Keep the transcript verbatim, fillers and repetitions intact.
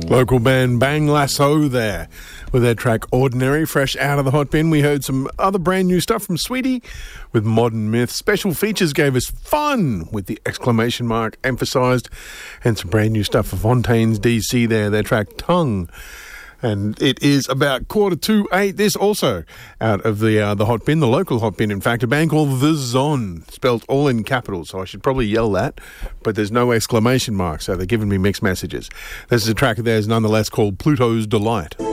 Local band Bang Lasso there with their track Ordinary, fresh out of the hot bin. We heard some other brand new stuff from Sweetie with Modern Myth. Special Features gave us Fun with the exclamation mark emphasised, and some brand new stuff for Fontaines D C there, their track Tongue. And it is about quarter to eight. This also out of the uh, the hot bin, the local hot bin, in fact, a band called The Zon, spelt all in capitals, so I should probably yell that, but there's no exclamation mark, so they're giving me mixed messages. This is a track of theirs nonetheless called Pluto's Delight.